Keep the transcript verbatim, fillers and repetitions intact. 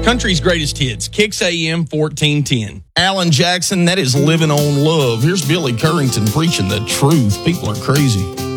Country's greatest hits, Kicks A M fourteen ten. Alan Jackson, that is Living on Love. Here's Billy Currington preaching the truth. People are crazy.